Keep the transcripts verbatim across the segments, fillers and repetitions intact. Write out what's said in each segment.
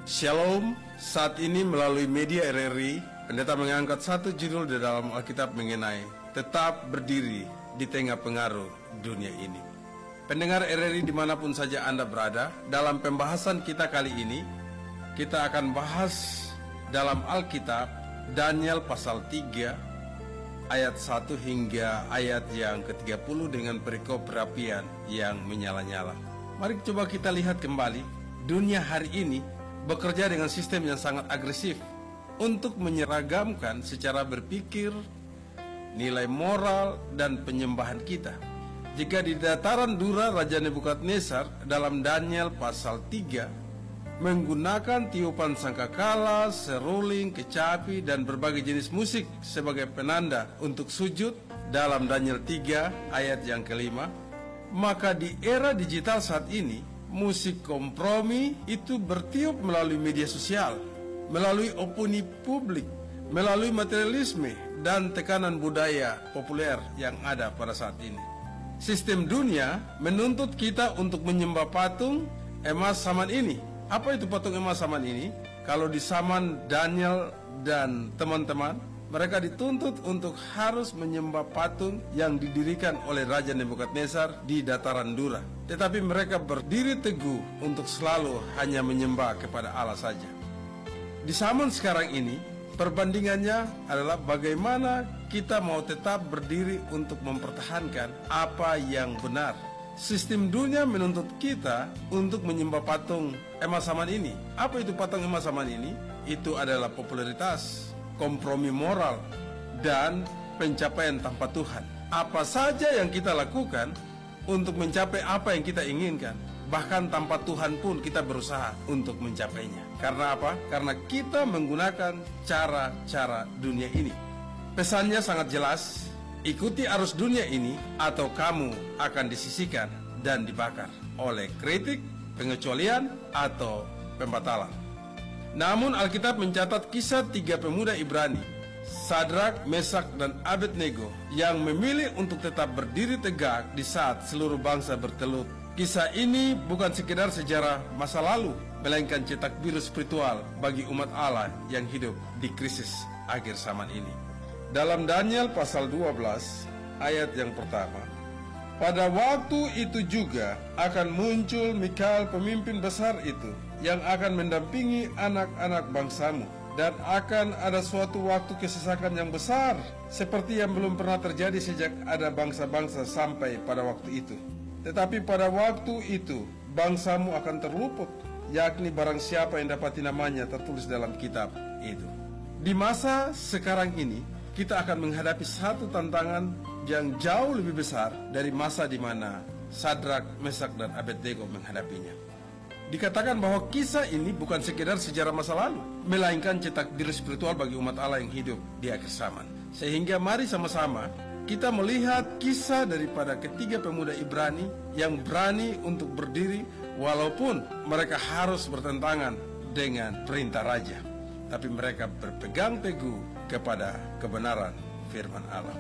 Shalom, saat ini melalui media R R I, pendeta mengangkat satu judul di dalam Alkitab mengenai tetap berdiri di tengah pengaruh dunia ini. Pendengar R R I dimanapun saja Anda berada, dalam pembahasan kita kali ini, kita akan bahas dalam Alkitab Daniel pasal tiga, ayat satu hingga ayat yang ke tiga puluh dengan perikop perapian yang menyala-nyala. Mari coba kita lihat kembali, dunia hari ini bekerja dengan sistem yang sangat agresif untuk menyeragamkan secara berpikir, nilai moral, dan penyembahan kita. Jika di dataran Dura Raja Nebukadnezar dalam Daniel pasal tiga menggunakan tiupan sangkakala, seruling, kecapi, dan berbagai jenis musik sebagai penanda untuk sujud dalam Daniel tiga ayat yang kelima, maka di era digital saat ini musik kompromi itu bertiup melalui media sosial, melalui opini publik, melalui materialisme dan tekanan budaya populer yang ada pada saat ini. Sistem dunia menuntut kita untuk menyembah patung emas zaman ini. Apa itu patung emas zaman ini? Kalau di zaman Daniel dan teman-teman, mereka dituntut untuk harus menyembah patung yang didirikan oleh Raja Nebukadnezar di dataran Dura. Tetapi mereka berdiri teguh untuk selalu hanya menyembah kepada Allah saja. Di zaman sekarang ini, perbandingannya adalah bagaimana kita mau tetap berdiri untuk mempertahankan apa yang benar. Sistem dunia menuntut kita untuk menyembah patung emas zaman ini. Apa itu patung emas zaman ini? Itu adalah popularitas, kompromi moral, dan pencapaian tanpa Tuhan. Apa saja yang kita lakukan untuk mencapai apa yang kita inginkan, bahkan tanpa Tuhan pun kita berusaha untuk mencapainya. Karena apa? Karena kita menggunakan cara-cara dunia ini. Pesannya sangat jelas, ikuti arus dunia ini atau kamu akan disisihkan dan dibakar oleh kritik, pengecualian, atau pembatalan. Namun Alkitab mencatat kisah tiga pemuda Ibrani, Sadrak, Mesak, dan Abednego, yang memilih untuk tetap berdiri tegak di saat seluruh bangsa bertelut. Kisah ini bukan sekedar sejarah masa lalu, melainkan cetak biru spiritual bagi umat Allah yang hidup di krisis akhir zaman ini. Dalam Daniel pasal dua belas ayat yang pertama, pada waktu itu juga akan muncul Mikael pemimpin besar itu yang akan mendampingi anak-anak bangsamu, dan akan ada suatu waktu kesesakan yang besar seperti yang belum pernah terjadi sejak ada bangsa-bangsa sampai pada waktu itu. Tetapi pada waktu itu bangsamu akan terluput, yakni barang siapa yang dapati namanya tertulis dalam kitab itu. Di masa sekarang ini kita akan menghadapi satu tantangan yang jauh lebih besar dari masa di mana Sadrak, Mesak, dan Abednego menghadapinya. Dikatakan bahwa kisah ini bukan sekedar sejarah masa lalu, melainkan cetak biru spiritual bagi umat Allah yang hidup di akhir zaman. Sehingga mari sama-sama kita melihat kisah daripada ketiga pemuda Ibrani yang berani untuk berdiri walaupun mereka harus bertentangan dengan perintah raja, tapi mereka berpegang teguh kepada kebenaran firman Allah.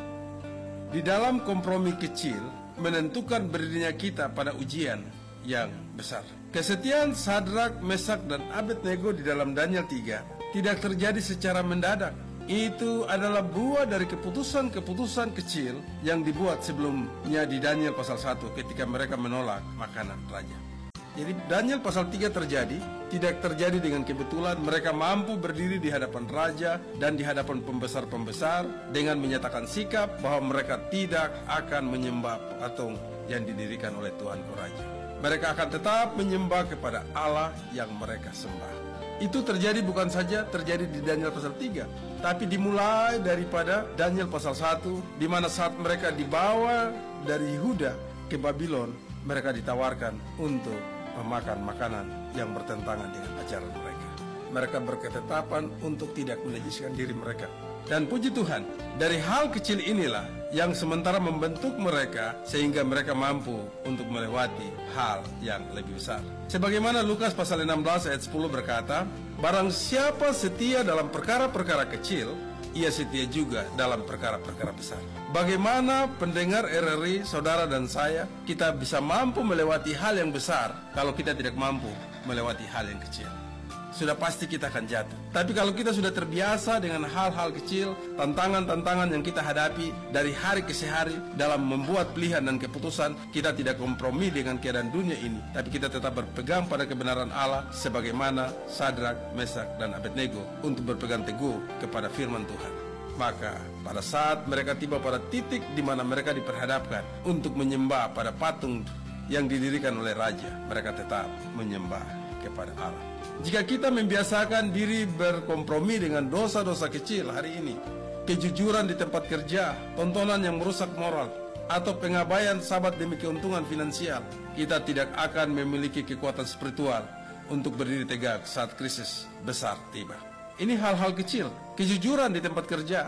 Di dalam kompromi kecil menentukan berdirinya kita pada ujian yang besar. Kesetiaan Sadrak, Mesak, dan Abednego di dalam Daniel tiga tidak terjadi secara mendadak. Itu adalah buah dari keputusan-keputusan kecil yang dibuat sebelumnya di Daniel pasal satu ketika mereka menolak makanan raja. Jadi Daniel pasal tiga terjadi, tidak terjadi dengan kebetulan. Mereka mampu berdiri di hadapan raja dan di hadapan pembesar-pembesar dengan menyatakan sikap bahwa mereka tidak akan menyembah patung yang didirikan oleh Tuanku Raja. Mereka akan tetap menyembah kepada Allah yang mereka sembah. Itu terjadi bukan saja terjadi di Daniel pasal tiga, tapi dimulai daripada Daniel pasal satu, di mana saat mereka dibawa dari Yehuda ke Babylon, mereka ditawarkan untuk memakan makanan yang bertentangan dengan ajaran mereka. Mereka berketetapan untuk tidak menajiskan diri mereka. Dan puji Tuhan, dari hal kecil inilah yang sementara membentuk mereka sehingga mereka mampu untuk melewati hal yang lebih besar. Sebagaimana Lukas pasal enam belas ayat sepuluh berkata, barang siapa setia dalam perkara-perkara kecil, ia setia juga dalam perkara-perkara besar. Bagaimana pendengar R R I, saudara dan saya, kita bisa mampu melewati hal yang besar kalau kita tidak mampu melewati hal yang kecil? sudah pasti kita akan jatuh. Tapi kalau kita sudah terbiasa dengan hal-hal kecil, tantangan-tantangan yang kita hadapi dari hari ke hari dalam membuat pilihan dan keputusan, kita tidak kompromi dengan keadaan dunia ini, tapi kita tetap berpegang pada kebenaran Allah sebagaimana Sadrak, Mesak, dan Abednego untuk berpegang teguh kepada firman Tuhan. Maka pada saat mereka tiba pada titik di mana mereka diperhadapkan untuk menyembah pada patung yang didirikan oleh raja, mereka tetap menyembah kepada Allah. Jika kita membiasakan diri berkompromi dengan dosa-dosa kecil hari ini, kejujuran di tempat kerja, tontonan yang merusak moral, atau pengabaian sahabat demi keuntungan finansial, kita tidak akan memiliki kekuatan spiritual untuk berdiri tegak saat krisis besar tiba. Ini hal-hal kecil, kejujuran di tempat kerja,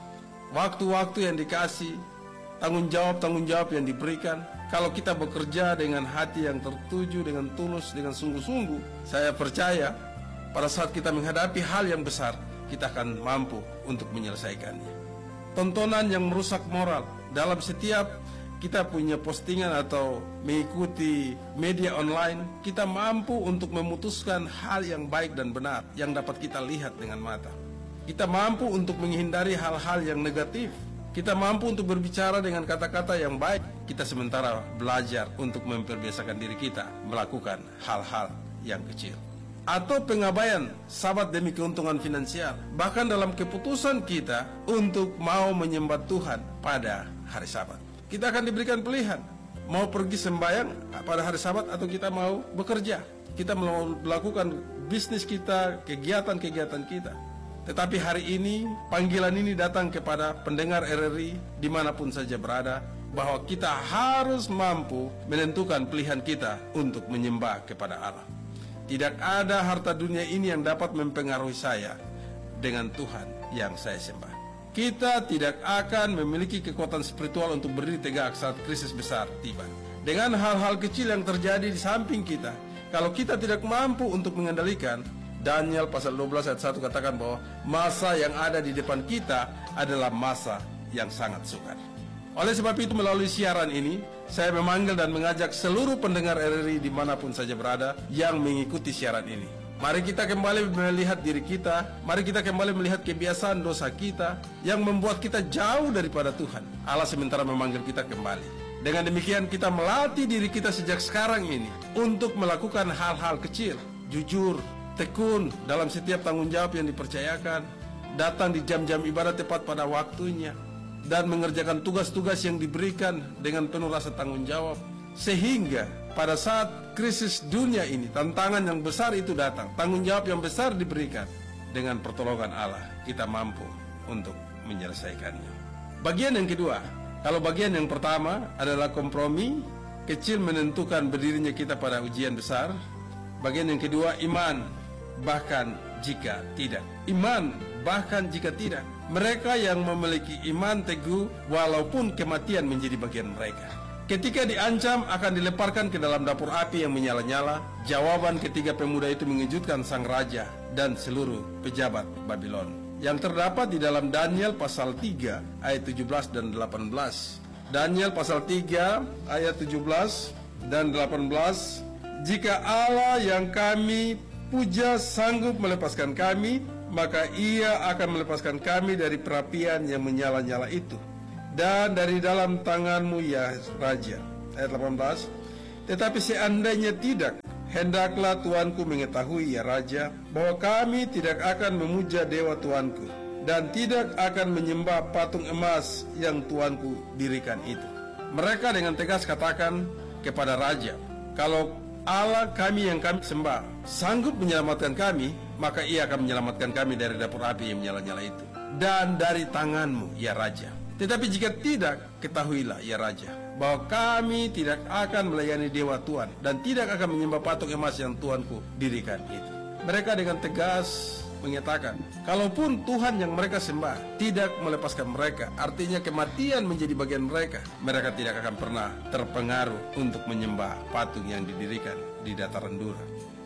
waktu-waktu yang dikasih, tanggung jawab-tanggung jawab yang diberikan. Kalau kita bekerja dengan hati yang tertuju, dengan tulus, dengan sungguh-sungguh, saya percaya pada saat kita menghadapi hal yang besar, kita akan mampu untuk menyelesaikannya. Tontonan yang merusak moral, dalam setiap kita punya postingan atau mengikuti media online, kita mampu untuk memutuskan hal yang baik dan benar yang dapat kita lihat dengan mata. Kita mampu untuk menghindari hal-hal yang negatif. Kita mampu untuk berbicara dengan kata-kata yang baik. Kita sementara belajar untuk memperbiasakan diri kita melakukan hal-hal yang kecil. Atau pengabaian sahabat demi keuntungan finansial. Bahkan dalam keputusan kita untuk mau menyembah Tuhan pada hari Sabat, kita akan diberikan pilihan. Mau pergi sembahyang pada hari Sabat atau kita mau bekerja. Kita mau melakukan bisnis kita, kegiatan-kegiatan kita. Tetapi hari ini, panggilan ini datang kepada pendengar R R I dimanapun saja berada, bahwa kita harus mampu menentukan pilihan kita untuk menyembah kepada Allah. Tidak ada harta dunia ini yang dapat mempengaruhi saya dengan Tuhan yang saya sembah. Kita tidak akan memiliki kekuatan spiritual untuk berdiri tegak saat krisis besar tiba. Dengan hal-hal kecil yang terjadi di samping kita, kalau kita tidak mampu untuk mengendalikan, Daniel pasal dua belas ayat satu katakan bahwa masa yang ada di depan kita adalah masa yang sangat sukar. Oleh sebab itu, melalui siaran ini, saya memanggil dan mengajak seluruh pendengar R R I dimanapun saja berada yang mengikuti siaran ini. Mari kita kembali melihat diri kita, mari kita kembali melihat kebiasaan dosa kita yang membuat kita jauh daripada Tuhan. Allah sementara memanggil kita kembali. Dengan demikian kita melatih diri kita sejak sekarang ini untuk melakukan hal-hal kecil, jujur, tekun dalam setiap tanggung jawab yang dipercayakan, datang di jam-jam ibadah tepat pada waktunya, dan mengerjakan tugas-tugas yang diberikan dengan penuh rasa tanggung jawab. Sehingga pada saat krisis dunia ini, tantangan yang besar itu datang, tanggung jawab yang besar diberikan, dengan pertolongan Allah kita mampu untuk menyelesaikannya. Bagian yang kedua, kalau bagian yang pertama adalah kompromi kecil menentukan berdirinya kita pada ujian besar. Bagian yang kedua, iman bahkan jika tidak. Iman bahkan jika tidak. Mereka yang memiliki iman teguh walaupun kematian menjadi bagian mereka. Ketika diancam akan dilemparkan ke dalam dapur api yang menyala-nyala, jawaban ketiga pemuda itu mengejutkan sang raja dan seluruh pejabat Babylon, yang terdapat di dalam Daniel pasal tiga ayat tujuh belas dan delapan belas. Daniel pasal tiga ayat tujuh belas dan delapan belas. Jika Allah yang kami puja sanggup melepaskan kami, maka Ia akan melepaskan kami dari perapian yang menyala-nyala itu, dan dari dalam tanganmu ya Raja. Ayat delapan belas. Tetapi seandainya tidak, hendaklah Tuanku mengetahui ya Raja, bahwa kami tidak akan memuja dewa Tuanku, dan tidak akan menyembah patung emas yang Tuanku dirikan itu. Mereka dengan tegas katakan kepada Raja, kalau Allah kami yang kami sembah sanggup menyelamatkan kami, maka Ia akan menyelamatkan kami dari dapur api yang menyala-nyala itu, dan dari tanganmu ya Raja. Tetapi jika tidak, ketahuilah ya Raja, bahwa kami tidak akan melayani dewa Tuhan, dan tidak akan menyembah patung emas yang Tuanku dirikan itu. Mereka dengan tegas menyatakan, kalaupun Tuhan yang mereka sembah tidak melepaskan mereka, artinya kematian menjadi bagian mereka, mereka tidak akan pernah terpengaruh untuk menyembah patung yang didirikan di dataran Dura.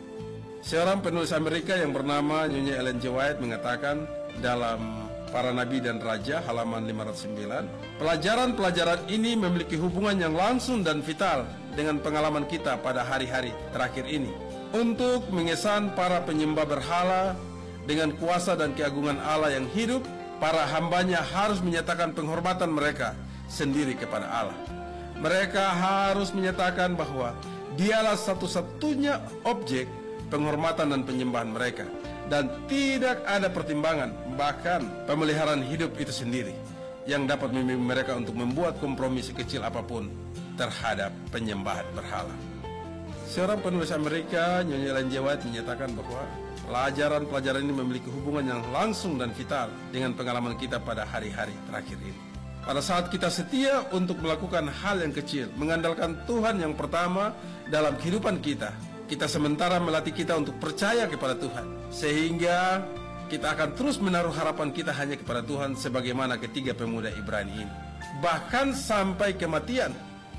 Seorang penulis Amerika yang bernama Nyonya Ellen G. White mengatakan dalam Para Nabi dan Raja halaman lima ratus sembilan, pelajaran-pelajaran ini memiliki hubungan yang langsung dan vital dengan pengalaman kita pada hari-hari terakhir ini. untuk mengesan para penyembah berhala dengan kuasa dan keagungan Allah yang hidup. Para hambanya harus menyatakan penghormatan mereka sendiri kepada Allah. Mereka harus menyatakan bahwa Dialah satu-satunya objek penghormatan dan penyembahan mereka, dan tidak ada pertimbangan, bahkan pemeliharaan hidup itu sendiri yang dapat membimbing mereka untuk membuat kompromi sekecil apapun terhadap penyembahan berhala. Seorang penulis Amerika, Nyonya Ellen G. White, menyatakan bahwa pelajaran-pelajaran ini memiliki hubungan yang langsung dan vital dengan pengalaman kita pada hari-hari terakhir ini. Pada saat kita setia untuk melakukan hal yang kecil, mengandalkan Tuhan yang pertama dalam kehidupan kita, kita sementara melatih kita untuk percaya kepada Tuhan, sehingga kita akan terus menaruh harapan kita hanya kepada Tuhan, sebagaimana ketiga pemuda Ibrani ini. Bahkan sampai kematian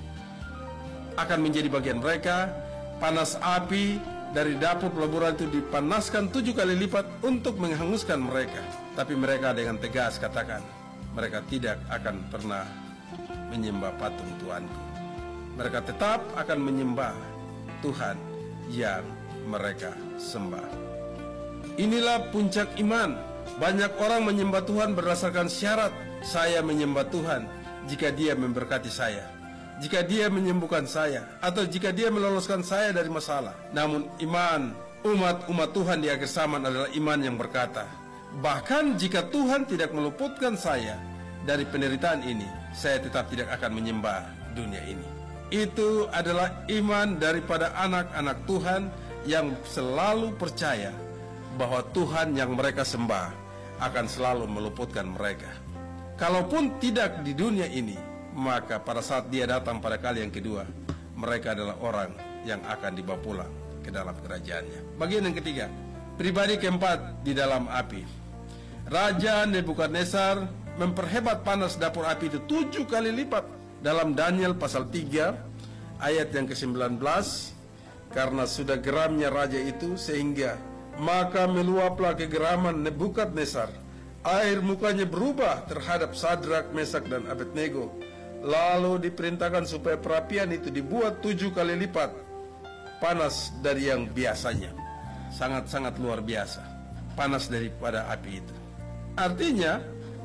akan menjadi bagian mereka. Panas api dari dapur peleburan itu dipanaskan tujuh kali lipat untuk menghanguskan mereka. Tapi mereka dengan tegas katakan, mereka tidak akan pernah menyembah patung Tuanku. Mereka tetap akan menyembah Tuhan yang mereka sembah. Inilah puncak iman. Banyak orang menyembah Tuhan berdasarkan syarat. Saya menyembah Tuhan jika Dia memberkati saya, jika Dia menyembuhkan saya, atau jika Dia meloloskan saya dari masalah. Namun iman umat-umat Tuhan di akhir zaman adalah iman yang berkata, bahkan jika Tuhan tidak meluputkan saya dari penderitaan ini, saya tetap tidak akan menyembah dunia ini. Itu adalah iman daripada anak-anak Tuhan yang selalu percaya bahwa Tuhan yang mereka sembah akan selalu meluputkan mereka. Kalaupun tidak di dunia ini, maka pada saat Dia datang pada kali yang kedua, mereka adalah orang yang akan dibawa pulang ke dalam kerajaannya. Bagian yang ketiga, pribadi keempat di dalam api. Raja Nebukadnezar memperhebat panas dapur api itu tujuh kali lipat. Dalam Daniel pasal tiga ayat yang ke sembilan belas, karena sudah geramnya raja itu, sehingga maka meluaplah kegeraman Nebukadnezar, air mukanya berubah terhadap Sadrak, Mesak, dan Abednego. Lalu diperintahkan supaya perapian itu dibuat tujuh kali lipat panas dari yang biasanya. Sangat-sangat luar biasa panas daripada api itu. Artinya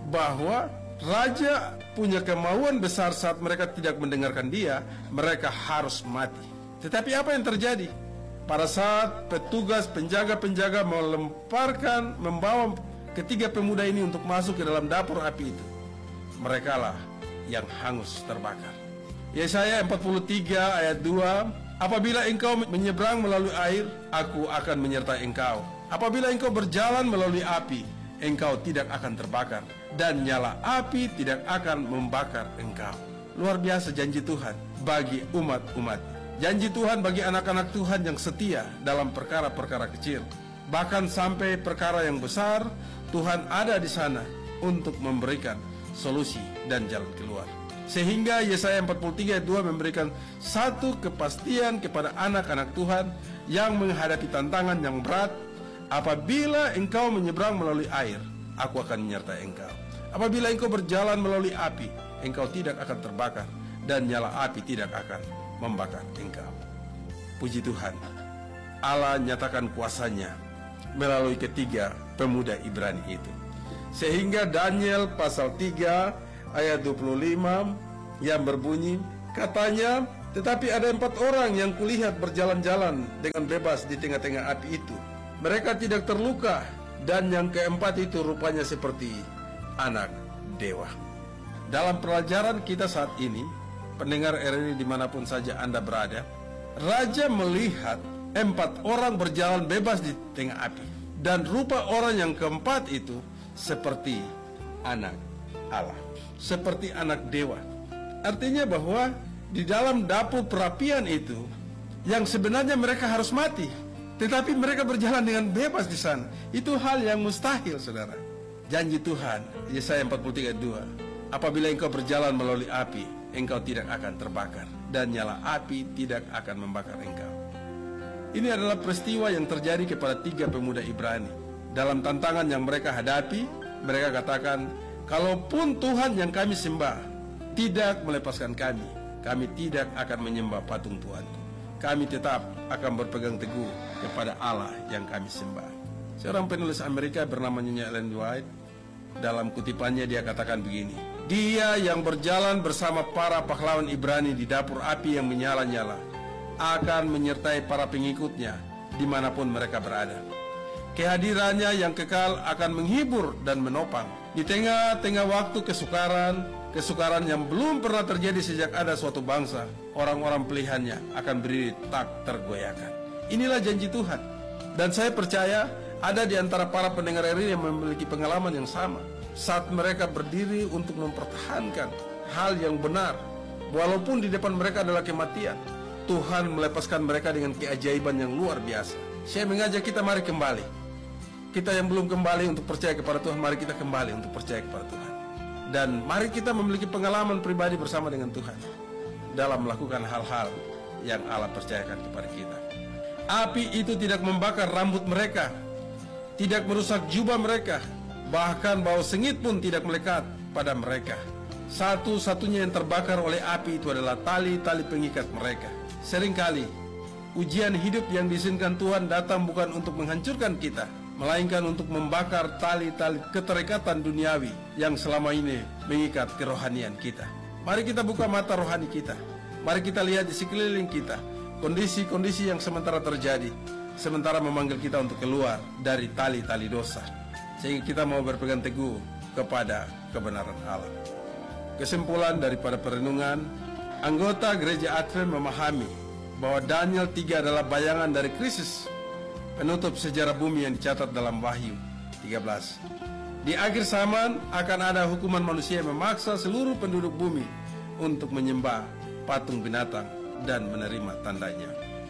bahwa raja punya kemauan besar. Saat mereka tidak mendengarkan dia, mereka harus mati. Tetapi apa yang terjadi? Pada saat petugas penjaga-penjaga melemparkan, membawa ketiga pemuda ini untuk masuk ke dalam dapur api itu, merekalah yang hangus terbakar. Yesaya empat puluh tiga ayat dua, apabila engkau menyeberang melalui air, aku akan menyertai engkau. Apabila engkau berjalan melalui api, engkau tidak akan terbakar, dan nyala api tidak akan membakar engkau. Luar biasa janji Tuhan bagi umat-umat. Janji Tuhan bagi anak-anak Tuhan yang setia dalam perkara-perkara kecil. Bahkan sampai perkara yang besar, Tuhan ada di sana untuk memberikan solusi dan jalan keluar. Sehingga Yesaya empat puluh tiga ayat dua memberikan satu kepastian kepada anak-anak Tuhan yang menghadapi tantangan yang berat. Apabila engkau menyeberang melalui air, aku akan menyertai engkau. Apabila engkau berjalan melalui api, engkau tidak akan terbakar, dan nyala api tidak akan membakar engkau. Puji Tuhan, Allah nyatakan kuasanya melalui ketiga pemuda Ibrani itu. Sehingga Daniel pasal tiga ayat dua puluh lima yang berbunyi, katanya, tetapi ada empat orang yang kulihat berjalan-jalan dengan bebas di tengah-tengah api itu. Mereka tidak terluka, dan yang keempat itu rupanya seperti anak dewa. Dalam pelajaran kita saat ini, pendengar R N I dimanapun saja Anda berada, raja melihat empat orang berjalan bebas di tengah api, dan rupa orang yang keempat itu seperti anak Allah, seperti anak dewa. Artinya bahwa di dalam dapur perapian itu, yang sebenarnya mereka harus mati, tetapi mereka berjalan dengan bebas di sana. Itu hal yang mustahil, saudara. Janji Tuhan, Yesaya empat puluh tiga ayat dua, apabila engkau berjalan melalui api, engkau tidak akan terbakar, dan nyala api tidak akan membakar engkau. Ini adalah peristiwa yang terjadi kepada tiga pemuda Ibrani. Dalam tantangan yang mereka hadapi, mereka katakan, kalaupun Tuhan yang kami sembah tidak melepaskan kami, kami tidak akan menyembah patung Tuhan. kami tetap akan berpegang teguh kepada Allah yang kami sembah. Seorang penulis Amerika bernama Nyonya Ellen White, dalam kutipannya dia katakan begini, dia yang berjalan bersama para pahlawan Ibrani di dapur api yang menyala-nyala akan menyertai para pengikutnya dimanapun mereka berada. Kehadirannya yang kekal akan menghibur dan menopang di tengah-tengah waktu kesukaran, kesukaran yang belum pernah terjadi sejak ada suatu bangsa. Orang-orang pilihannya akan berdiri tak tergoyahkan. Inilah janji Tuhan. Dan saya percaya ada di antara para pendengar ini yang memiliki pengalaman yang sama. Saat mereka berdiri untuk mempertahankan hal yang benar, walaupun di depan mereka adalah kematian, Tuhan melepaskan mereka dengan keajaiban yang luar biasa. Saya mengajak kita, mari kembali. Kita yang belum kembali untuk percaya kepada Tuhan, mari kita kembali untuk percaya kepada Tuhan. Dan mari kita memiliki pengalaman pribadi bersama dengan Tuhan dalam melakukan hal-hal yang Allah percayakan kepada kita. Api itu tidak membakar rambut mereka, tidak merusak jubah mereka, bahkan bau sengit pun tidak melekat pada mereka. Satu-satunya yang terbakar oleh api itu adalah tali-tali pengikat mereka. Seringkali ujian hidup yang diizinkan Tuhan datang bukan untuk menghancurkan kita, melainkan untuk membakar tali-tali keterikatan duniawi yang selama ini mengikat kerohanian kita. Mari kita buka mata rohani kita. Mari kita lihat di sekeliling kita kondisi-kondisi yang sementara terjadi, sementara memanggil kita untuk keluar dari tali-tali dosa, sehingga kita mau berpegang teguh kepada kebenaran Allah. Kesimpulan daripada perenungan, anggota gereja Advent memahami bahwa Daniel tiga adalah bayangan dari krisis penutup sejarah bumi yang dicatat dalam Wahyu tiga belas. Di akhir zaman akan ada hukuman manusia yang memaksa seluruh penduduk bumi untuk menyembah patung binatang dan menerima tandanya.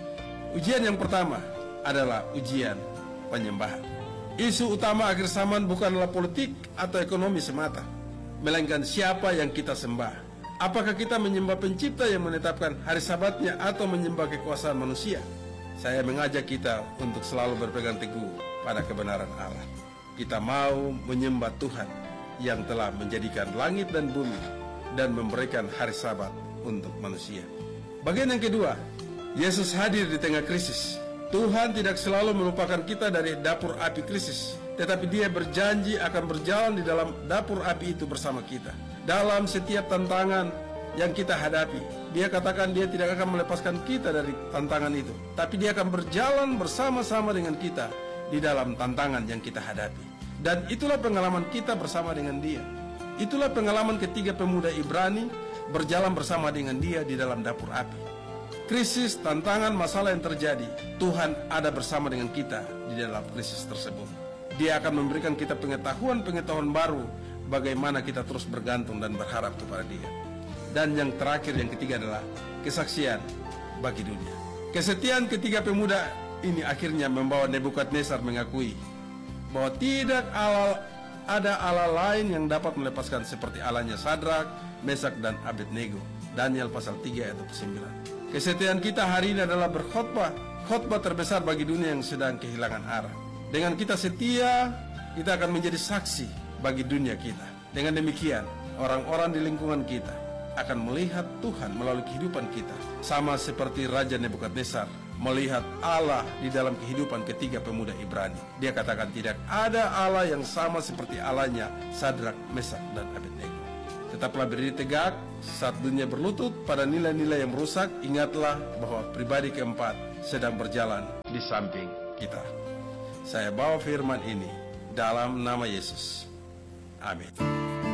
Ujian yang pertama adalah ujian penyembahan. Isu utama akhir zaman bukanlah politik atau ekonomi semata, melainkan siapa yang kita sembah. Apakah kita menyembah pencipta yang menetapkan hari sabatnya atau menyembah kekuasaan manusia? Saya mengajak kita untuk selalu berpegang teguh pada kebenaran Allah. Kita mau menyembah Tuhan yang telah menjadikan langit dan bumi dan memberikan hari sabat untuk manusia. Bagian yang kedua, Yesus hadir di tengah krisis. Tuhan tidak selalu melupakan kita dari dapur api krisis, tetapi Dia berjanji akan berjalan di dalam dapur api itu bersama kita. Dalam setiap tantangan yang kita hadapi, Dia katakan Dia tidak akan melepaskan kita dari tantangan itu, tapi Dia akan berjalan bersama-sama dengan kita di dalam tantangan yang kita hadapi. Dan itulah pengalaman kita bersama dengan Dia. Itulah pengalaman ketiga pemuda Ibrani berjalan bersama dengan Dia di dalam dapur api. Krisis, tantangan, masalah yang terjadi, Tuhan ada bersama dengan kita di dalam krisis tersebut. Dia akan memberikan kita pengetahuan-pengetahuan baru bagaimana kita terus bergantung dan berharap kepada Dia. Dan yang terakhir, yang ketiga adalah kesaksian bagi dunia. Kesetiaan ketiga pemuda ini akhirnya membawa Nebukadnezar mengakui bahwa tidak Allah, ada Allah lain yang dapat melepaskan seperti Allahnya Sadrak, Mesak, dan Abednego. Daniel pasal tiga ayat sembilan. Kesetiaan kita hari ini adalah berkhotbah, khotbah terbesar bagi dunia yang sedang kehilangan arah. Dengan kita setia, kita akan menjadi saksi bagi dunia kita. Dengan demikian, orang-orang di lingkungan kita akan melihat Tuhan melalui kehidupan kita, sama seperti Raja Nebukadnezar melihat Allah di dalam kehidupan ketiga pemuda Ibrani. Dia katakan tidak ada Allah yang sama seperti Allahnya Sadrak, Mesak, dan Abednego. Tetaplah berdiri tegak saat dunia berlutut pada nilai-nilai yang merusak. Ingatlah bahwa pribadi keempat sedang berjalan di samping kita. Saya bawa firman ini dalam nama Yesus. Amin.